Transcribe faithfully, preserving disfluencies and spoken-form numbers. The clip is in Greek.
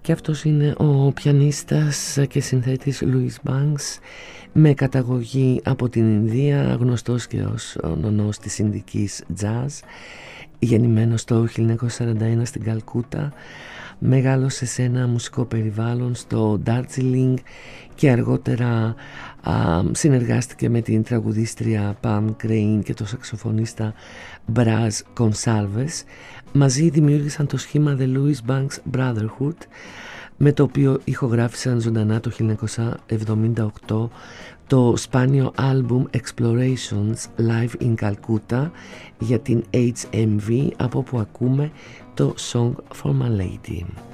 Και αυτός είναι ο πιανίστας και συνθέτης Louis Banks, με καταγωγή από την Ινδία, γνωστός και ως ο νονός της Ινδικής jazz, γεννημένος το χίλια εννιακόσια σαράντα ένα στην Καλκούτα. Μεγάλωσε σε ένα μουσικό περιβάλλον στο Darjeeling και αργότερα α, συνεργάστηκε με την τραγουδίστρια Pam Crane και το σαξοφωνίστα Braz Consalves. Μαζί δημιούργησαν το σχήμα The Louis Banks Brotherhood, με το οποίο ηχογράφησαν ζωντανά το χίλια εννιακόσια εβδομήντα οκτώ το σπάνιο άλμπουμ Explorations Live in Calcutta για την έιτς εμ βι, από όπου ακούμε το Song for My Lady.